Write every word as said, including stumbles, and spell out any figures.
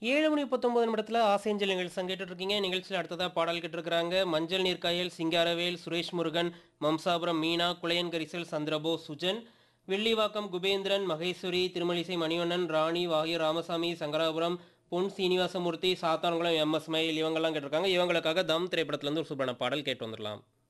ஏழு மணி பத்தொன்பது நிமிடத்துல ஆசேஞ்சல் நிகழ்ச்சி கேட்டுட்டு இருக்கீங்க. நிகழ்ச்சியில அடுத்ததா பாடல் கேட்டிருக்கிறாங்க. மஞ்சள் நீர் காயல், சிங்காரவேல், சுரேஷ் முருகன், மம்சாபுரம் மீனா, குளையன்கரிசல், சந்திரபோஸ், சுஜன், வில்லிவாக்கம் குபேந்திரன், மகேஸ்வரி, திருமலிசை மணிவண்ணன், ராணி, வாகிய ராமசாமி, சங்கராபுரம், பொன் சீனிவாசமூர்த்தி, சாத்தான்குளம் எம் எஸ் மயில் இவங்கெல்லாம் கேட்டிருக்காங்க. இவங்களுக்காக தம் திரைப்படத்துல இருந்து ஒரு சூப்பரான பாடல் கேட்டு வந்துடலாம்.